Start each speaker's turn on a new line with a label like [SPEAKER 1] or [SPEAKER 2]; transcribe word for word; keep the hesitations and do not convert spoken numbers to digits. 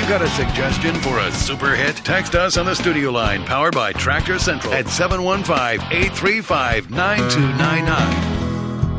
[SPEAKER 1] Got a suggestion for a super hit? Text us on the studio line powered by Tractor Central at seven one five, eight three five, nine two nine nine.